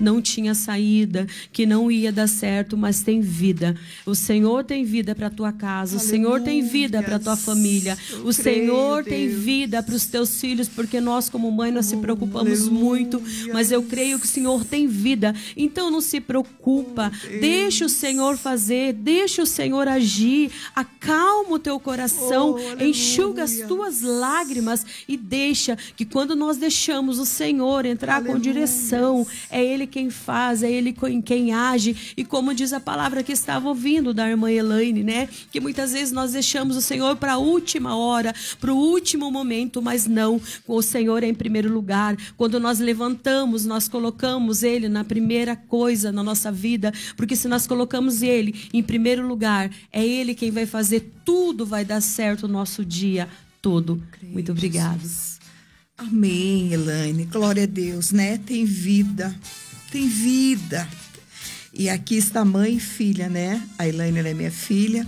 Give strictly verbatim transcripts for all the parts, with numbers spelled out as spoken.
não tinha saída, que não ia dar certo, mas tem vida. O Senhor tem vida para a tua casa, Aleluia. O Senhor tem vida para a tua família, Eu o creio, Senhor tem Deus. vida para os teus filhos, porque nós como mãe nós se preocupamos Aleluia. muito, mas eu creio que o Senhor tem vida. Então não se preocupa, Oh, deixa o Senhor fazer, deixa o Senhor agir, acalma o teu coração, Oh, enxuga as aleluia. tuas lágrimas e deixa que quando nós deixamos o Senhor entrar Aleluia. com direção, é Ele quem faz, é Ele quem age. E como diz a palavra que estava ouvindo da irmã Elaine, né? Que muitas vezes nós deixamos o Senhor para a última hora, para o último momento, mas não, o Senhor é em primeiro lugar. Quando nós levantamos, nós colocamos Ele na primeira coisa na nossa vida, porque se nós colocamos Ele em primeiro lugar, é Ele quem vai fazer, tudo vai dar certo o nosso dia todo. Creio, Muito obrigada. Jesus. Amém, Elaine. Glória a Deus, né? Tem vida, tem vida. E aqui está mãe e filha, né? A Elaine é minha filha.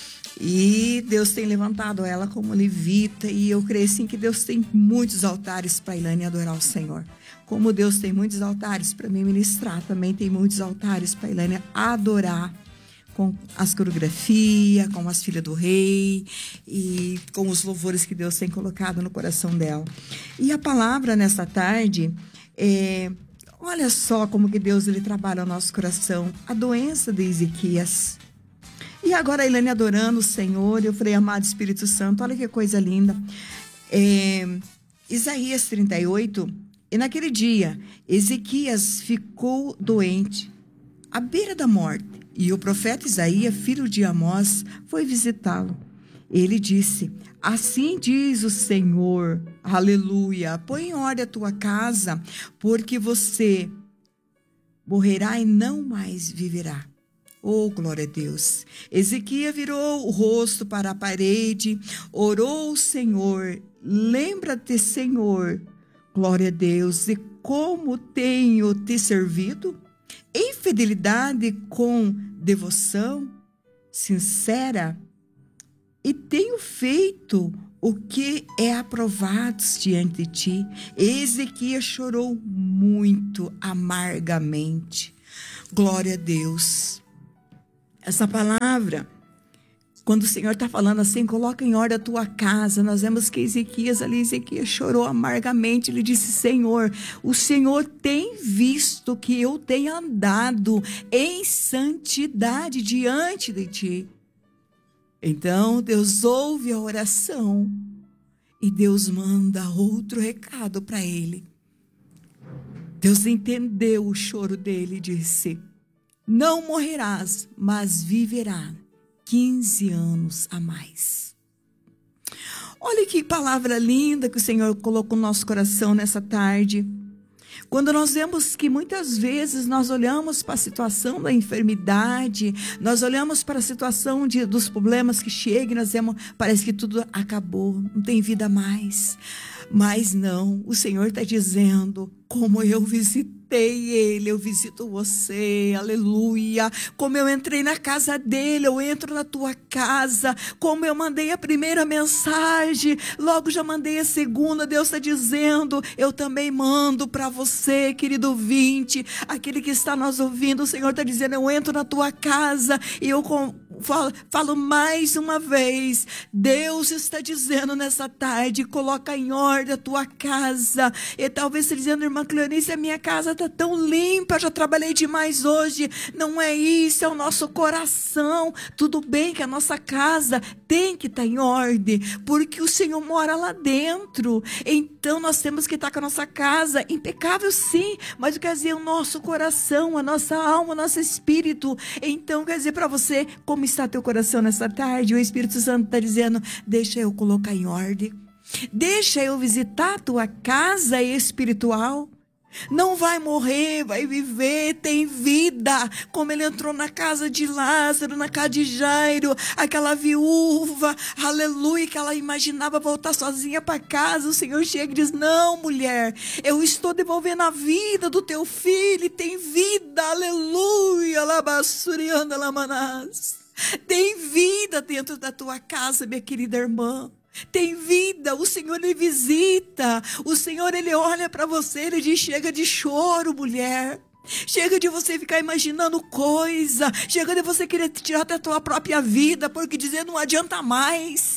E Deus tem levantado ela como levita. E eu creio sim que Deus tem muitos altares para a Elaine adorar o Senhor. Como Deus tem muitos altares para me ministrar, também tem muitos altares para a Elaine adorar. Com as coreografias, com as filhas do rei e com os louvores que Deus tem colocado no coração dela. E a palavra nessa tarde, é, olha só como que Deus ele trabalha no nosso coração. A doença de Ezequias. E agora a Elaine adorando o Senhor, eu falei, amado Espírito Santo, olha que coisa linda. É, Isaías trinta e oito, e naquele dia, Ezequias ficou doente, à beira da morte. E o profeta Isaías, filho de Amós, foi visitá-lo. Ele disse, assim diz o Senhor, aleluia, põe em ordem a tua casa, porque você morrerá e não mais viverá. Oh, glória a Deus. Ezequias virou o rosto para a parede, orou o Senhor, lembra-te, Senhor, glória a Deus, e como tenho te servido? Em fidelidade com devoção sincera, e tenho feito o que é aprovado diante de ti. Ezequias chorou muito amargamente. Glória a Deus. Essa palavra, quando o Senhor está falando assim, coloca em ordem a tua casa, nós vemos que Ezequias ali, Ezequias chorou amargamente, ele disse, Senhor, o Senhor tem visto que eu tenho andado em santidade diante de ti. Então Deus ouve a oração e Deus manda outro recado para ele. Deus entendeu o choro dele e disse, não morrerás, mas viverás quinze anos a mais. Olha que palavra linda que o Senhor colocou no nosso coração nessa tarde. Quando nós vemos que muitas vezes nós olhamos para a situação da enfermidade, nós olhamos para a situação de, dos problemas que chegam e nós vemos, parece que tudo acabou, não tem vida mais. Mas não, o Senhor está dizendo, como eu visitei ele, eu visito você, aleluia. Como eu entrei na casa dele, eu entro na tua casa. Como eu mandei a primeira mensagem, logo já mandei a segunda. Deus está dizendo, eu também mando para você, querido ouvinte, aquele que está nos ouvindo. O Senhor está dizendo, eu entro na tua casa e eu com, falo, falo mais uma vez. Deus está dizendo nessa tarde, coloca em ordem a tua casa. E talvez você dizendo, irmã Cleonice, a minha casa está tão limpa, já trabalhei demais hoje. Não é isso, é o nosso coração. Tudo bem que a nossa casa tem que estar em ordem, porque o Senhor mora lá dentro. Então nós temos que estar com a nossa casa impecável, sim, mas quer dizer, o nosso coração, a nossa alma, o nosso espírito. Então quer dizer para você, como está teu coração nessa tarde? O Espírito Santo está dizendo, deixa eu colocar em ordem, deixa eu visitar a tua casa espiritual. Não vai morrer, vai viver, tem vida. Como ele entrou na casa de Lázaro, na casa de Jairo, aquela viúva, aleluia, que ela imaginava voltar sozinha para casa. O Senhor chega e diz, não, mulher, eu estou devolvendo a vida do teu filho, tem vida, aleluia, labassurianda lamanás. Tem vida dentro da tua casa, minha querida irmã. Tem vida, o Senhor ele visita, o Senhor ele olha para você, ele diz, chega de choro, mulher. Chega de você ficar imaginando coisa. Chega de você querer tirar até a tua própria vida, porque dizer não adianta mais.